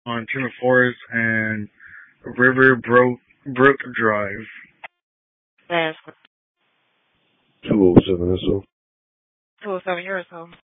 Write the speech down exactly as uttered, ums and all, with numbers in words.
on Timber Forest and River Brook, Brook Drive. Last two oh seven S O. two oh seven years old.